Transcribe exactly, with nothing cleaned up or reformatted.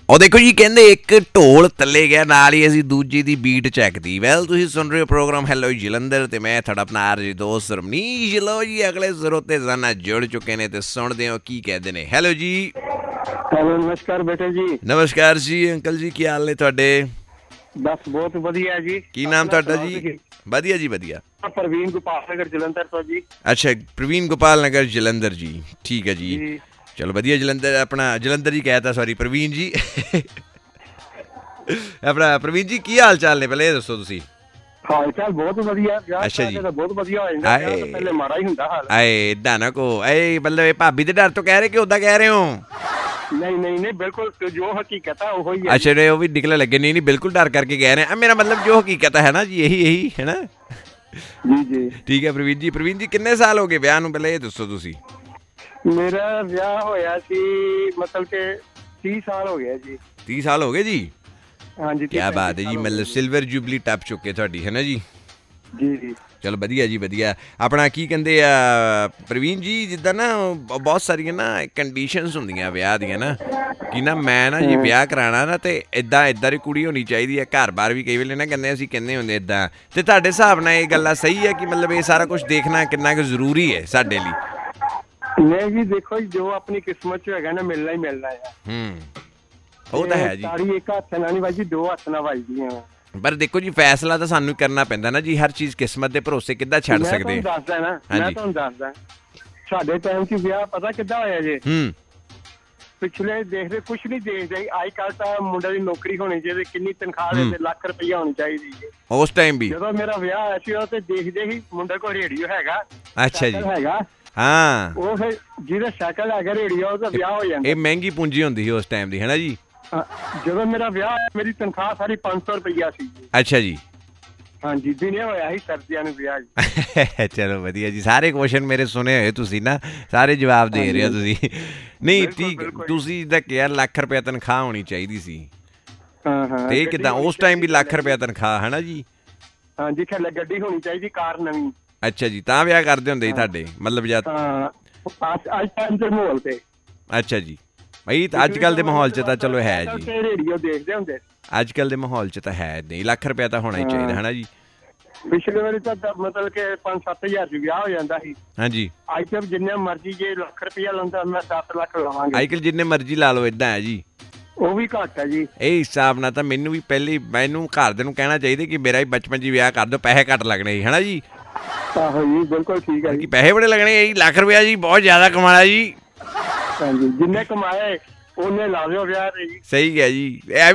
ਉਹ ਦੇਖੋ ਜੀ, ਕਹਿੰਦੇ ਇੱਕ ਢੋਲ ਥੱਲੇ ਗਿਆ ਨਾਲ ਹੀ ਅਸੀਂ ਦੂਜੀ ਦੀ ਬੀਟ ਚੱਕਦੀ। ਵੈਲ ਤੁਸੀਂ ਸੁਣ ਰਹੇ ਹੋ ਪ੍ਰੋਗਰਾਮ ਹੈਲੋ ਜਲੰਧਰ ਤੇ ਮੈਂ ਤੁਹਾਡਾ ਆਪਣਾ ਆਰਜੀ ਦੋਸਤ ਰਮਨੀਸ਼। ਲਓ ਜੀ, ਅਗਲੇ ਸਰੋਤੇ ਸਾਨਾ ਜੁੜ ਚੁੱਕੇ ਨੇ ਤੇ ਸੁਣਦੇ ਹੋ ਕੀ ਕਹਿੰਦੇ ਨੇ। ਹੈਲੋ ਜੀ। ਹੈਲੋ, ਨਮਸਕਾਰ ਬੇਟੇ ਜੀ। ਨਮਸਕਾਰ ਜੀ ਅੰਕਲ ਜੀ, ਕੀ ਹਾਲ ਨੇ ਤੁਹਾਡੇ? ਬਸ ਬਹੁਤ ਵਧੀਆ ਜੀ। ਕੀ ਨਾਮ ਤੁਹਾਡਾ ਜੀ? ਵਧੀਆ ਜੀ ਵਧੀਆ। ਪ੍ਰਵੀਨ ਗੋਪਾਲ ਨਗਰ ਜਲੰਧਰ ਤੋਂ ਜੀ। ਅੱਛਾ, ਪ੍ਰਵੀਨ ਗੋਪਾਲ ਨਗਰ ਜਲੰਧਰ ਜੀ, ਠੀਕ ਹੈ ਜੀ। ਚਲੋ ਵਧੀਆ। ਜਲੰਧਰ ਆਪਣਾ ਜਲੰਧਰ ਜੀ ਕਹਿ ਤਾ, ਸੌਰੀ ਪ੍ਰਵੀਨ ਜੀ। ਆਪਣਾ ਪ੍ਰਵੀਨ ਜੀ ਕੀ ਹਾਲ ਚਾਲ ਨੇ, ਪਹਿਲੇ ਇਹ ਦੱਸੋ ਤੁਸੀਂ? ਹਾਲ ਚਾਲ ਬਹੁਤ ਵਧੀਆ। ਅੱਛਾ ਜੀ, ਬਹੁਤ ਵਧੀਆ ਹੋ ਜਾਂਦਾ, ਪਹਿਲੇ ਮਾੜਾ ਹੀ ਹੁੰਦਾ ਹਾਲ। ਆਏ ਏਦਾਂ ਨਾ ਕਹੋ, ਏ ਮਤਲਬ ਭਾਬੀ ਦੇ ਡਰ ਤੋਂ ਕਹਿ ਰਹੇ ਕਿ ਓਦਾਂ ਕਹਿ ਰਹੇ ਹੋ? ਨਹੀਂ ਨਹੀਂ ਨਹੀਂ, ਬਿਲਕੁਲ ਜੋ ਹਕੀਕਤ ਹੈ ਉਹ ਹੀ ਹੈ। ਅੱਛਾ, ਉਹ ਵੀ ਨਿਕਲਣ ਲੱਗੇ। ਨਹੀਂ ਨਹੀਂ, ਬਿਲਕੁਲ ਡਰ ਕਰਕੇ ਕਹਿ ਰਹੇ। ਮੇਰਾ ਮਤਲਬ ਜੋ ਹਕੀਕਤ ਹੈ ਨਾ ਜੀ, ਇਹੀ ਇਹੀ ਹੈ ਨਾ ਜੀ ਜੀ। ਠੀਕ ਹੈ ਪ੍ਰਵੀਨ ਜੀ। ਪ੍ਰਵੀਨ ਜੀ ਕਿੰਨੇ ਸਾਲ ਹੋ ਗਏ ਵਿਆਹ ਨੂੰ, ਪਹਿਲਾਂ ਇਹ ਦੱਸੋ ਤੁਸੀਂ? ਮੇਰਾ ਵਿਆਹ ਹੋਇਆ ਸੀ ਮਤਲਬ ਕਿ ਤੀਹ ਸਾਲ ਹੋ ਗਿਆ ਜੀ। ਤੀਹ ਸਾਲ ਹੋ ਗਏ ਜੀ? ਹਾਂਜੀ, ਕਿਆ ਬਾਤ ਹੈ ਜੀ। ਮਤਲਬ ਸਿਲਵਰ ਜੁਬਲੀ ਟੱਪ ਚੁੱਕੇ ਤੁਹਾਡੀ, ਹੈ ਨਾ ਜੀ? ਜੀ ਜੀ। ਚਲੋ ਵਧੀਆ ਜੀ ਵਧੀਆ। ਆਪਣਾ ਕੀ ਕਹਿੰਦੇ ਆ ਪ੍ਰਵੀਨ ਜੀ, ਜਿੱਦਾਂ ਨਾ ਬਹੁਤ ਸਾਰੀਆਂ ਨਾ ਕੰਡੀਸ਼ਨਸ ਹੁੰਦੀਆਂ ਵਿਆਹ ਦੀਆਂ ਨਾ, ਕਿ ਨਾ ਮੈਂ ਨਾ ਜੀ ਵਿਆਹ ਕਰਾਉਣਾ ਨਾ ਤੇ ਇੱਦਾਂ ਇੱਦਾਂ ਦੀ ਕੁੜੀ ਹੋਣੀ ਚਾਹੀਦੀ ਹੈ। ਘਰ ਬਾਰ ਵੀ ਕਈ ਵੇਲੇ ਨਾ ਕਹਿੰਦੇ ਅਸੀਂ ਕਹਿੰਦੇ ਹੁੰਦੇ ਇੱਦਾਂ, ਤੇ ਤੁਹਾਡੇ ਹਿਸਾਬ ਨਾਲ ਇਹ ਗੱਲਾਂ ਸਹੀ ਹੈ ਕਿ ਮਤਲਬ ਇਹ ਸਾਰਾ ਕੁਛ ਦੇਖਣਾ ਕਿੰਨਾ ਕੁ ਜ਼ਰੂਰੀ ਹੈ ਸਾਡੇ ਲਈ? ਨਹੀਂ ਜੀ, ਦੇਖੋ ਜੀ, ਜੋ ਆਪਣੀ ਕਿਸਮਤ 'ਚ ਹੈਗਾ ਨਾ ਮਿਲਣਾ ਹੀ ਮਿਲਣਾ ਹੈ। ਹੂੰ, ਉਹ ਤਾਂ ਹੈ ਜੀ। ਤਾੜੀ ਇੱਕ ਹੱਥ ਨਾਲ ਨਹੀਂ ਵੱਜਦੀ, ਦੋ ਹੱਥ ਨਾਲ ਵੱਜਦੀਆਂ। ਪਰ ਦੇਖੋ ਜੀ, ਫੈਸਲਾ ਤਾਂ ਸਾਨੂੰ ਕਰਨਾ ਪੈਂਦਾ ਨਾ ਜੀ। ਹਰ ਚੀਜ਼ ਕਿਸਮਤ ਦੇ ਭਰੋਸੇ ਕਿੱਦਾਂ ਛੱਡ ਸਕਦੇ? ਮੈਂ ਤੁਹਾਨੂੰ ਦੱਸਦਾ ਨਾ, ਮੈਂ ਤੁਹਾਨੂੰ ਦੱਸਦਾ ਸਾਡੇ ਟਾਈਮ 'ਚ ਵਿਆਹ ਪਤਾ ਕਿੱਦਾਂ ਹੋਇਆ ਜੀ। ਹੂੰ। ਪਿਛਲੇ ਦੇਖਦੇ ਕੁਛ ਨਹੀਂ ਦੇਖਦੇ। ਅੱਜ ਕੱਲ ਤਾਂ ਮੁੰਡੇ ਦੀ ਨੌਕਰੀ ਹੋਣੀ ਚਾਹੀਦੀ, ਕਿੰਨੀ ਤਨਖਾਹ ਦੇ ਲੱਖ ਰੁਪਈਆ ਹੋਣੀ ਚਾਹੀਦੀ ਹੈ ਉਸ ਟਾਈਮ ਵੀ। ਜਦੋਂ ਮੇਰਾ ਵਿਆਹ ਹੋਇਆ ਸੀ ਉਹ ਤੇ ਦੇਖਦੇ ਹੀ ਮੁੰਡੇ ਕੋਲ ਰੇਡੀਓ ਹੈਗਾ। ਅੱਛਾ ਜੀ। ਹੈਗਾ ਹਾਂ, ਉਹ ਫਿਰ ਜਿਹਦਾ ਸਾਈਕਲ ਹੈਗਾ ਰੇਡੀਓ, ਉਹਦਾ ਵਿਆਹ ਹੋ ਜਾਂਦਾ। ਇਹ ਮਹਿੰਗੀ ਪੂੰਜੀ ਹੁੰਦੀ ਸੀ ਉਸ ਟਾਈਮ ਦੀ, ਹੈ ਨਾ ਜੀ? ਜਦੋਂ ਮੇਰਾ ਵਿਆਹ ਮੇਰੀ ਤਨਖਾਹ ਸਾਰੀ ਪੰਜ ਸੌ ਰੁਪਈਆ ਸੀ। ਅੱਛਾ ਜੀ। ਹਾਂਜੀ, ਦਿਨੇ ਹੋਇਆ ਸੀ ਸਰਦੀਆਂ ਨੂੰ ਵਿਆਹ। ਚਲੋ ਵਧੀਆ ਜੀ। ਸਾਰੇ ਕੁਐਸਚਨ ਮੇਰੇ ਸੁਣੇ ਹੋਏ ਤੁਸੀਂ ਨਾ, ਸਾਰੇ ਜਵਾਬ ਦੇ ਰਹੇ ਹੋ ਤੁਸੀਂ। ਨਹੀਂ ਠੀਕ, ਤੁਸੀਂ ਜਿੱਦਾਂ ਕਿਹਾ ਲੱਖ ਰੁਪਇਆ ਤਨਖਾਹ ਹੋਣੀ ਚਾਹੀਦੀ ਸੀ। ਹਾਂ ਹਾਂ। ਤੇ ਕਿੱਦਾਂ ਉਸ ਟਾਈਮ ਵੀ ਲੱਖ ਰੁਪਇਆ ਤਨਖਾਹ, ਹੈ ਨਾ ਜੀ? ਹਾਂਜੀ, ਥੱਲੇ ਗੱਡੀ ਹੋਣੀ ਚਾਹੀਦੀ, ਕਾਰ ਨਵੀਂ। ਅੱਛਾ ਜੀ, ਤਾਂ ਵਿਆਹ ਕਰਦੇ ਹੁੰਦੇ ਸੀ ਤੁਹਾਡੇ ਮਤਲਬ? ਜਦ ਅੱਜ ਟਾਈਮ ਦੇ ਮਾਹੌਲ ਤੇ। ਅੱਛਾ ਜੀ। ਬਈ ਅੱਜ ਕੱਲ ਦੇ ਮਾਹੌਲ 'ਚ ਤਾਂ ਚਲੋ ਹੈ ਜੀ। ਰੇਡੀਓ ਦੇਖਦੇ ਹੁੰਦੇ ਅੱਜ ਕੱਲ ਦੇ ਮਾਹੌਲ 'ਚ ਤਾਂ ਹੈ ਨਹੀਂ, ਲੱਖ ਰੁਪਇਆ ਤਾਂ ਹੋਣਾ ਹੀ ਚਾਹੀਦਾ, ਹੈ ਨਾ ਜੀ? ਪਿਛਲੇ ਵਾਰੀ ਤਾਂ ਮਤਲਬ ਕਿ ਪੰਜ ਸੱਤ ਹਜ਼ਾਰ 'ਚ ਵਿਆਹ ਹੋ ਜਾਂਦਾ ਸੀ। ਹਾਂਜੀ। ਅੱਜ ਕੱਲ ਜਿੰਨੇ ਮਰਜ਼ੀ, ਜੇ ਲੱਖ ਰੁਪਇਆ ਲਾਉਂਦਾ ਮੈਂ ਦਸ ਲੱਖ ਲਵਾਂਗੇ। ਅੱਜ ਕੱਲ ਜਿੰਨੇ ਮਰਜ਼ੀ ਲਾ ਲਓ, ਏਦਾਂ ਹੈ ਜੀ। ਉਹ ਵੀ ਘੱਟ ਹੈ ਜੀ। ਇਹ ਹਿਸਾਬ ਨਾਲ ਤਾਂ ਮੈਨੂੰ ਵੀ ਪਹਿਲੀ ਮੈਨੂੰ ਘਰਦਿਆਂ ਨੂੰ ਕਹਿਣਾ ਚਾਹੀਦਾ ਕਿ ਮੇਰਾ ਵੀ ਬਚਪਨ 'ਚ ਵਿਆਹ ਕਰ ਦਿਓ, ਪੈਸੇ ਘੱਟ ਲੱਗਣੇ, ਹੈ ਨਾ ਜੀ? ਆਹੋ ਜੀ, ਬਿਲਕੁਲ ਠੀਕ ਹੈ ਜੀ। ਪੈਸੇ ਬੜੇ ਲੱਗਣੇ ਜੀ, ਲੱਖ ਰੁਪਇਆ ਜੀ ਬਹੁਤ ਜ਼ਿਆਦਾ ਕਮਾਣਾ ਜੀ। ਹਾਂਜੀ, ਜਿੰਨੇ ਕਮਾਏ ਉਹਨੇ ਲਾ ਦਿਓ ਵਿਆਹ ਤੇ ਜੀ। ਸਹੀ ਹੈ ਜੀ।